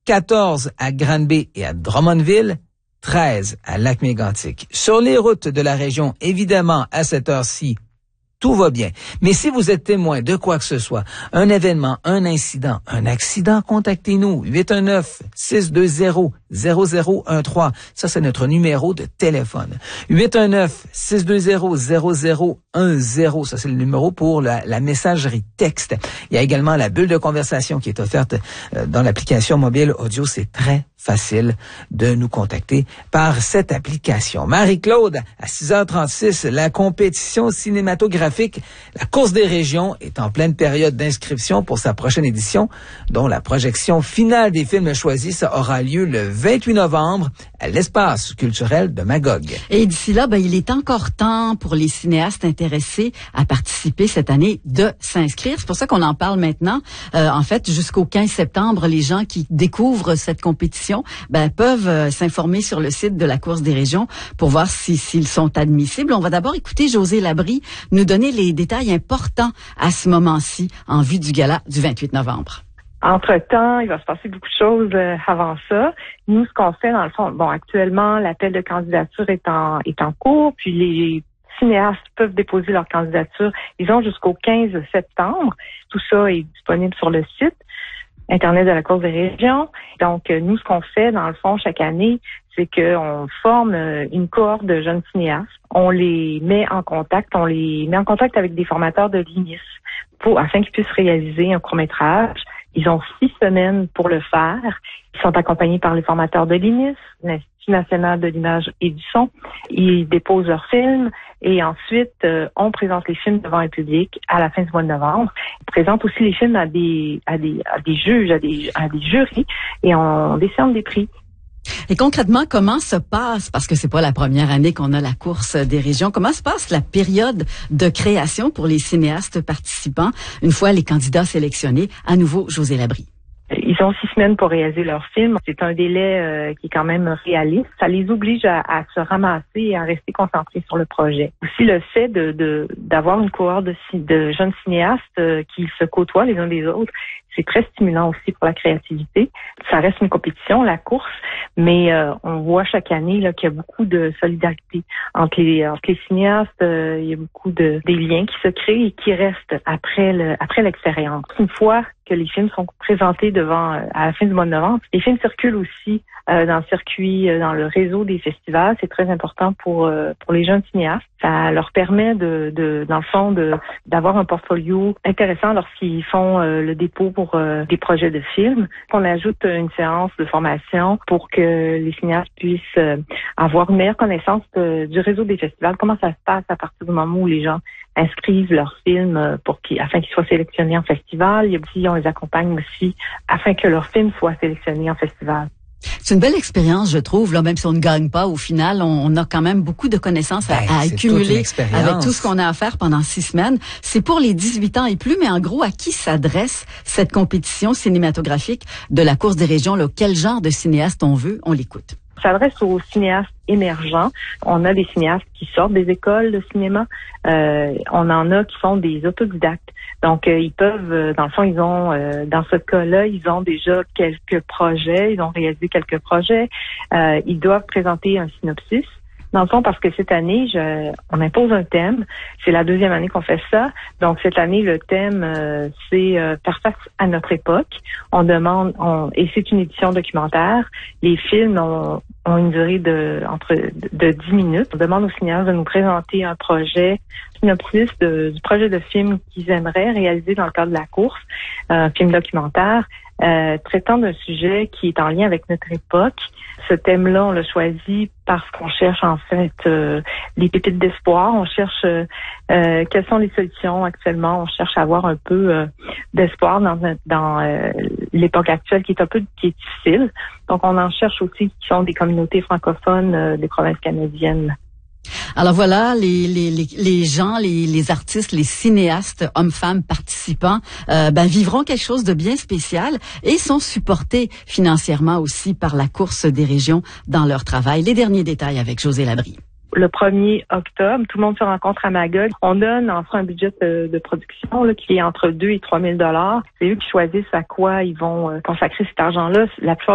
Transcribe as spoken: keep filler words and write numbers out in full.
quatorze à Granby et à Drummondville, treize à Lac-Mégantic. Sur les routes de la région, évidemment, à cette heure-ci, tout va bien. Mais si vous êtes témoin de quoi que ce soit, un événement, un incident, un accident, contactez-nous. huit un neuf, six deux zéro, zéro zéro un trois. Ça, c'est notre numéro de téléphone. huit un neuf, six deux zéro, zéro zéro un zéro. Ça, c'est le numéro pour la, la messagerie texte. Il y a également la bulle de conversation qui est offerte euh, dans l'application mobile audio. C'est très facile de nous contacter par cette application. Marie-Claude, à six heures trente-six, la compétition cinématographique, la course des régions, est en pleine période d'inscription pour sa prochaine édition, dont la projection finale des films choisis, ça aura lieu le vingt-huit novembre à l'espace culturel de Magog. Et d'ici là, ben, il est encore temps pour les cinéastes intéressés à participer cette année de s'inscrire. C'est pour ça qu'on en parle maintenant. Euh, en fait, jusqu'au quinze septembre, les gens qui découvrent cette compétition ben, peuvent euh, s'informer sur le site de la Course des régions pour voir si, s'ils sont admissibles. On va d'abord écouter José Labrie nous donner les détails importants à ce moment-ci en vue du gala du vingt-huit novembre. Entre-temps, il va se passer beaucoup de choses euh, avant ça. Nous, ce qu'on fait, dans le fond, bon, actuellement, l'appel de candidature est en, est en cours, puis les cinéastes peuvent déposer leur candidature. Ils ont jusqu'au quinze septembre. Tout ça est disponible sur le site Internet de la Course des régions. Donc, nous, ce qu'on fait, dans le fond, chaque année, c'est qu'on forme une cohorte de jeunes cinéastes. On les met en contact, on les met en contact avec des formateurs de l'I N I S pour, afin qu'ils puissent réaliser un court-métrage. Ils ont six semaines pour le faire. Ils sont accompagnés par les formateurs de l'I N I S, l'Institut national de l'image et du son. Ils déposent leurs films et ensuite, euh, on présente les films devant un public à la fin du mois de novembre. On présente aussi les films à des, à des, à des juges, à des, à des jurys et on décerne des prix. Et concrètement, comment se passe, parce que c'est pas la première année qu'on a la course des régions, comment se passe la période de création pour les cinéastes participants une fois les candidats sélectionnés? À nouveau, José Labrie. Ils ont six semaines pour réaliser leur film. C'est un délai euh, qui est quand même réaliste. Ça les oblige à, à se ramasser et à rester concentrés sur le projet. Aussi, le fait de, de d'avoir une cohorte de, de jeunes cinéastes euh, qui se côtoient les uns des autres, c'est très stimulant aussi pour la créativité. Ça reste une compétition, la course, mais euh, on voit chaque année là, qu'il y a beaucoup de solidarité entre les, entre les cinéastes. Euh, il y a beaucoup de des liens qui se créent et qui restent après le après l'expérience. Une fois que les films sont présentés devant euh, à la fin du mois de novembre, les films circulent aussi euh, dans le circuit, euh, dans le réseau des festivals. C'est très important pour euh, pour les jeunes cinéastes. Ça leur permet de, de dans le fond, de d'avoir un portfolio intéressant lorsqu'ils font euh, le dépôt pour euh, des projets de films. On ajoute une séance de formation pour que les cinéastes puissent euh, avoir une meilleure connaissance de, du réseau des festivals. Comment ça se passe à partir du moment où les gens inscrivent leurs films pour qu'ils, afin qu'ils soient sélectionnés en festival. Il y a aussi, on les accompagne aussi afin que leurs films soient sélectionnés en festival. C'est une belle expérience, je trouve. Là, même si on ne gagne pas, au final, on, on a quand même beaucoup de connaissances ben, à, à accumuler avec tout ce qu'on a à faire pendant six semaines. C'est pour les dix-huit ans et plus, mais en gros, à qui s'adresse cette compétition cinématographique de la Course des régions? Là, quel genre de cinéaste on veut? On l'écoute. Ça s'adresse aux cinéastes émergents. On a des cinéastes qui sortent des écoles de cinéma. Euh, on en a qui sont des autodidactes. Donc, euh, ils peuvent, euh, dans le fond, ils ont, euh, dans ce cas-là, ils ont déjà quelques projets. Ils ont réalisé quelques projets. Euh, ils doivent présenter un synopsis. Dans le fond, parce que cette année, je, on impose un thème. C'est la deuxième année qu'on fait ça. Donc, cette année, le thème, euh, c'est euh, faire face à notre époque. On demande, on, et c'est une édition documentaire. Les films ont, ont une durée de entre de, de dix minutes. On demande aux cinéastes de nous présenter un projet, synopsis de, du projet de film qu'ils aimeraient réaliser dans le cadre de la course, un film documentaire. Euh, traitant d'un sujet qui est en lien avec notre époque. Ce thème-là, on l'a choisi parce qu'on cherche en fait euh, les pépites d'espoir. On cherche euh, euh, quelles sont les solutions actuellement. On cherche à avoir un peu euh, d'espoir dans, dans euh, l'époque actuelle qui est un peu qui est difficile. Donc, on en cherche aussi qui sont des communautés francophones euh, des provinces canadiennes. Alors voilà, les, les, les, les gens, les, les artistes, les cinéastes, hommes-femmes participants, euh, ben, vivront quelque chose de bien spécial et sont supportés financièrement aussi par la Course des régions dans leur travail. Les derniers détails avec José Labrie. Le premier octobre, tout le monde se rencontre à Magog. On donne enfin un budget de, de production là, qui est entre deux et trois mille dollars. C'est eux qui choisissent à quoi ils vont consacrer cet argent-là. La plupart